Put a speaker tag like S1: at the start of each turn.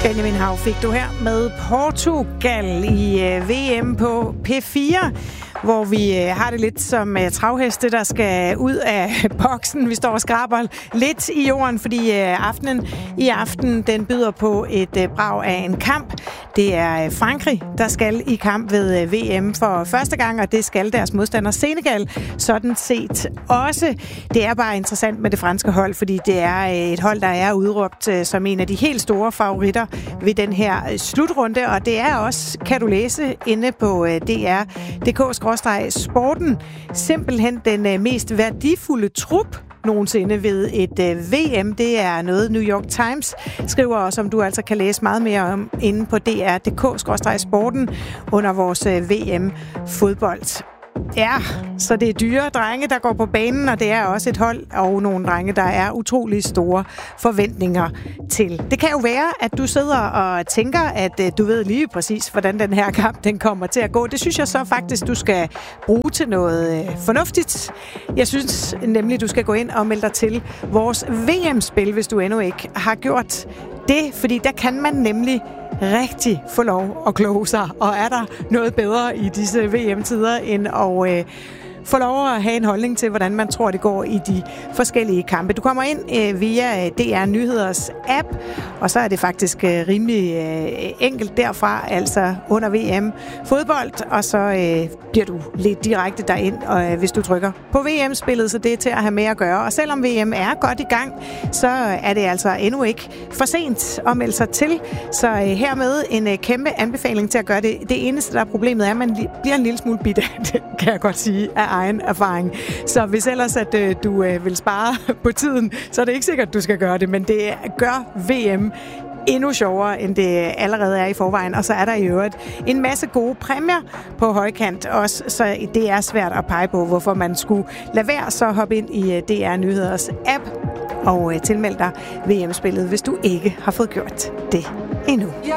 S1: Benjamin Hav fik du her med Portugal i VM på P4, hvor vi har det lidt som travheste, der skal ud af boksen. Vi står og skraber lidt i jorden, fordi aftenen i aften, den byder på et brag af en kamp. Det er Frankrig, der skal i kamp ved VM for første gang, og det skal deres modstander Senegal sådan set også. Det er bare interessant med det franske hold, fordi det er et hold, der er udråbt som en af de helt store favoritter ved den her slutrunde, og det er også, kan du læse, inde på dr.dk/sporten, simpelthen den mest værdifulde trup nogensinde ved et VM. Det er noget New York Times skriver, og som du altså kan læse meget mere om inde på dr.dk/sporten under vores VM-fodbold. Ja, så det er dyre drenge, der går på banen, og det er også et hold og nogle drenge, der er utrolig store forventninger til. Det kan jo være, at du sidder og tænker, at du ved lige præcis, hvordan den her kamp den kommer til at gå. Det synes jeg så faktisk, du skal bruge til noget fornuftigt. Jeg synes nemlig, du skal gå ind og melde dig til vores VM-spil, hvis du endnu ikke har gjort det, fordi der kan man nemlig rigtig få lov at kloge sig, og er der noget bedre i disse VM-tider end at få lov at have en holdning til, hvordan man tror, det går i de forskellige kampe. Du kommer ind via DR Nyheders app, og så er det faktisk rimelig enkelt derfra, altså under VM fodbold, og så bliver du lidt direkte derind, og hvis du trykker på VM-spillet, så det er til at have med at gøre. Og selvom VM er godt i gang, så er det altså endnu ikke for sent at melde sig til. Så hermed en kæmpe anbefaling til at gøre det. Det eneste, der er problemet, er, at man bliver en lille smule bitte, det kan jeg godt sige, af egen erfaring. Så hvis ellers, at du vil spare på tiden, så er det ikke sikkert, at du skal gøre det, men det gør VM endnu sjovere, end det allerede er i forvejen. Og så er der i øvrigt en masse gode præmier på højkant også, så det er svært at pege på, hvorfor man skulle lade være, så hoppe ind i DR Nyheders app og tilmelde dig VM-spillet, hvis du ikke har fået gjort det endnu.